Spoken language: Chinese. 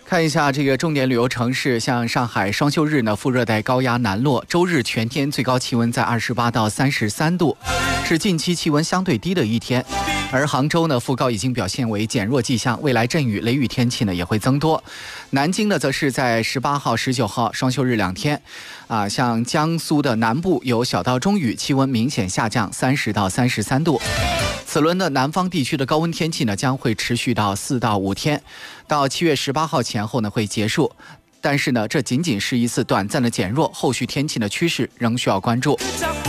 看一下这个重点旅游城市，像上海双休日呢，副热带高压南落，周日全天最高气温在28到33度，是近期气温相对低的一天。而杭州呢，副高已经表现为减弱迹象，未来阵雨、雷雨天气呢也会增多。南京呢，则是在18号、19号双休日2天，像江苏的南部有小到中雨，气温明显下降30到33度。此轮的南方地区的高温天气呢，将会持续到4到5天，到7月18号前后呢会结束。但是呢，这仅仅是一次短暂的减弱，后续天气的趋势仍需要关注。